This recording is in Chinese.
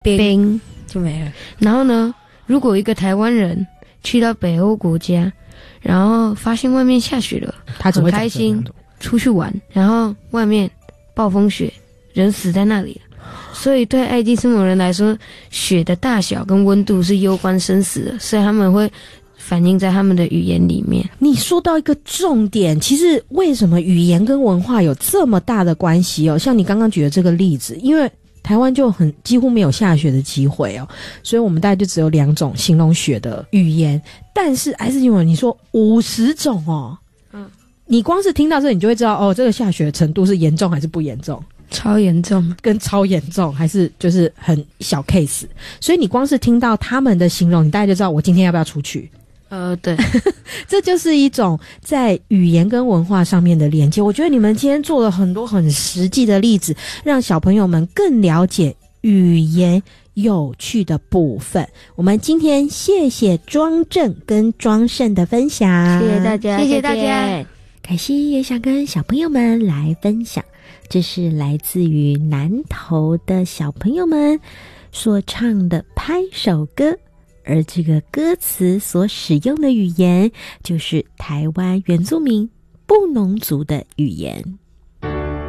冰就没了。 然后呢，如果一个台湾人去到北欧国家，然后发现外面下雪了， 他只会很开心出去玩，然后外面暴风雪，人死在那里了。所以对爱迪斯摩人来说，雪的大小跟温度是攸关生死的，所以他们会反映在他们的语言里面。 你说到一个重点，其实为什么语言跟文化有这么大的关系哦？像你刚刚举的这个例子，因为台湾就几乎没有下雪的机会哦，所以我们大概就只有2种形容雪的语言。但是还是因为你说50种哦，你光是听到这你就会知道哦，这个下雪的程度是严重还是不严重。 超严重， 跟超严重还是就是很小 case， 所以你光是听到他们的形容，你大概就知道我今天要不要出去。 对， 这就是一种在语言跟文化上面的连接。我觉得你们今天做了很多很实际的例子，让小朋友们更了解语言有趣的部分。我们今天谢谢庄正跟庄胜的分享， 谢谢大家， 谢谢大家。 凯西也想跟小朋友们来分享，这是来自于南投的小朋友们所唱的拍手歌，而这个歌词所使用的语言就是台湾原住民布农族的语言。